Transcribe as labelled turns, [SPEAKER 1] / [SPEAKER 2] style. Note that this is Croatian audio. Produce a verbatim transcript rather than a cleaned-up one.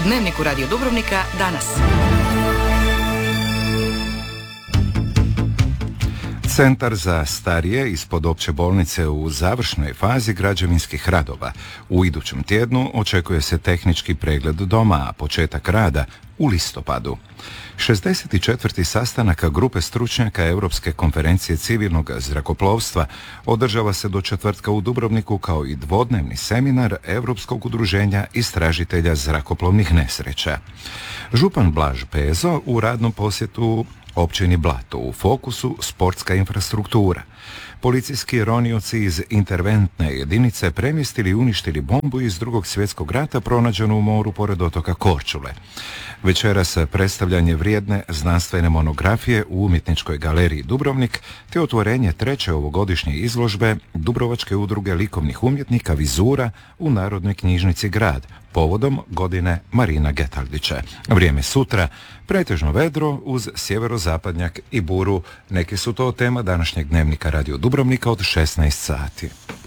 [SPEAKER 1] Dnevniku Radio Dubrovnika danas.
[SPEAKER 2] Centar za starije ispod opće bolnice u završnoj fazi građevinskih radova. U idućem tjednu očekuje se tehnički pregled doma, a početak rada u listopadu. šezdeset četvrti sastanak grupe stručnjaka Europske konferencije civilnog zrakoplovstva održava se do četvrtka u Dubrovniku kao i dvodnevni seminar Europskog udruženja istražitelja zrakoplovnih nesreća. Župan Blaž Pezo u radnom posjetu općini Blato, u fokusu sportska infrastruktura. Policijski ronioci iz interventne jedinice premjestili i uništili bombu iz Drugog svjetskog rata pronađenu u moru pored otoka Korčule. Večeras predstavljanje vrijedne znanstvene monografije u Umjetničkoj galeriji Dubrovnik te otvorenje treće ovogodišnje izložbe Dubrovačke udruge likovnih umjetnika Vizura u Narodnoj knjižnici Grad povodom godine Marina Getaldića. Vrijeme sutra, pretežno vedro uz sjeverozapadnjak i buru. Neki su to tema današnjeg Dnevnika Radio Dubrovnika od šesnaest sati.